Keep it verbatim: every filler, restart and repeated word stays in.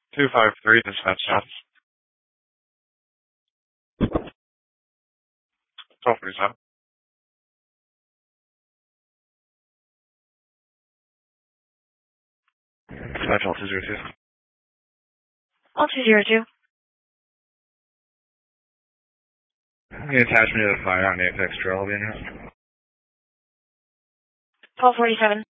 two five three, dispatch shots. twelve forty-seven. Dispatch all two zero two. All two zero two. The attachment to the fire on Apex Trail will be in here. twelve forty-seven.